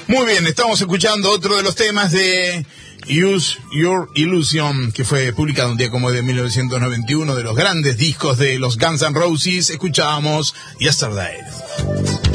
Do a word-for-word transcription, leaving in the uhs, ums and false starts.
Muy bien, estamos escuchando otro de los temas de Use Your Illusion, que fue publicado un día como de mil novecientos noventa y uno, de los grandes discos de los Guns N' Roses. Escuchábamos Yesterday.